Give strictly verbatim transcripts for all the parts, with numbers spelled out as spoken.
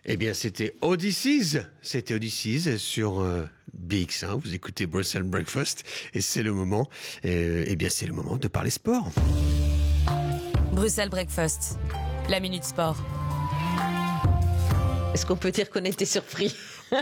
Eh bien, c'était Odysseys. C'était Odysseys sur euh, B X un. Vous écoutez Brussels Breakfast et c'est le moment. Euh, eh bien, c'est le moment de parler sport. Brussels Breakfast, la minute sport. Est-ce qu'on peut dire qu'on était surpris?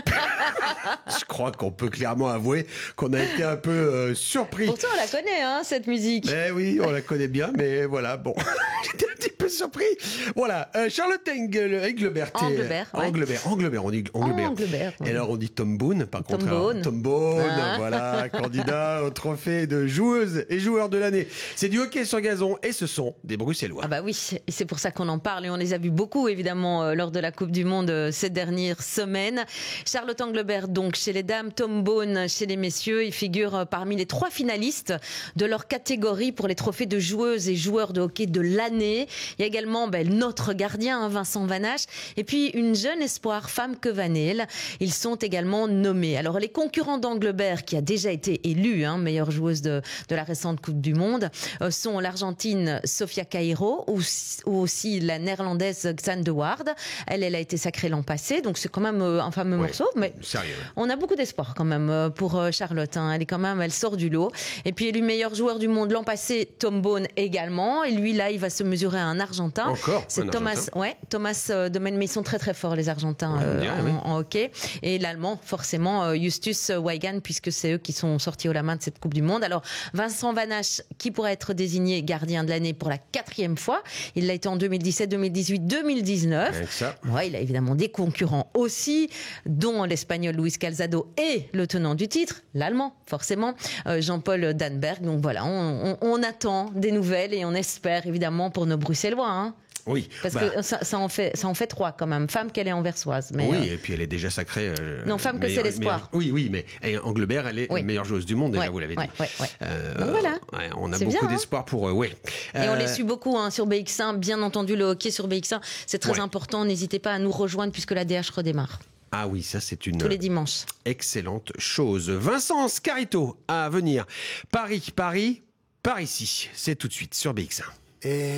Je crois qu'on peut clairement avouer qu'on a été un peu euh, surpris. Pourtant, on la connaît, hein, cette musique. Eh oui, on la connaît bien, mais voilà, bon, j'étais un petit peu surpris. Voilà, euh, Charlotte Engle, Englebert. Englebert, ouais. Englebert, Englebert, on dit Englebert. Englebert, ouais. Et alors on dit Tom Boone, par Tom contre. alors, Boone. Tom Boone, Ah. voilà, candidat au trophée de joueuse et joueur de l'année. C'est du hockey sur gazon et ce sont des Bruxellois. Ah bah oui, et c'est pour ça qu'on en parle et on les a vus beaucoup évidemment euh, lors de la Coupe du Monde euh, ces dernières semaines. Charlotte Englebert donc chez les dames, Tom Boone chez les messieurs, ils figurent euh, parmi les trois finalistes de leur catégorie pour les trophées de joueuses et joueurs de hockey de l'année. Il y a également ben, notre gardien hein, Vincent Vanache et puis une jeune espoir Famke Vanel. Ils sont également nommés. Alors les concurrents d'Englebert qui a déjà été élue hein, meilleure joueuse de, de la récente Coupe du Monde euh, sont l'Argentine Sofia Cairo ou, ou aussi la néerlandaise Xan de Waard. Elle, elle a été sacrée l'an passé, donc c'est quand même euh, un fameux Ouais, morceau. Mais sérieux. on a beaucoup d'espoir quand même euh, pour euh, Charlotte. Hein. Elle est quand même, elle sort du lot. Et puis élu meilleur joueur du monde l'an passé, Tom Boone également. Et lui là, il va se mesurer à un Argentin. Encore C'est un Thomas, Argentin. ouais, Thomas euh, Domen, mais ils sont très très forts les Argentins Ouais, euh, bien, en, oui. en hockey. Et l'Allemand, forcément, euh, Justus Weigand, puisque c'est eux qui sont sortis au la main de cette Coupe du Monde. Alors Vincent Vanache, qui pourrait être désigné gardien de l'année pour la quatrième fois. Il l'a été en deux mille dix-sept, deux mille dix-huit, deux mille dix-neuf. Avec ça. Ouais, il a évidemment des concurrents aussi, dont l'Espagnol Luis Calzado et le tenant du titre, l'Allemand, forcément, euh, Jean-Paul Danberg. Donc voilà, on, on, on attend des nouvelles et on espère évidemment pour nos Bruxellois. Hein. Oui. Parce bah, que ça, ça, en fait, ça en fait trois quand même. Femme qu'elle est anversoise. Mais oui, euh, et puis elle est déjà sacrée. euh, Non, femme que meilleure- c'est l'espoir. meilleure- Oui, oui, mais et Englebert, elle est Oui. meilleure joueuse du monde, déjà, ouais, vous l'avez ouais, dit. ouais, ouais. Euh, Donc voilà. ouais, on a C'est beaucoup bien, hein. d'espoir pour eux, oui. Et on les suit beaucoup hein, sur B X un. Bien entendu, le hockey sur B X un, c'est très Ouais. important. important. N'hésitez pas à nous rejoindre puisque la D H redémarre Ah oui, ça c'est une tous les dimanches. excellente chose. Vincent Scarito à venir. Paris, Paris, par ici. C'est tout de suite sur B X un. Et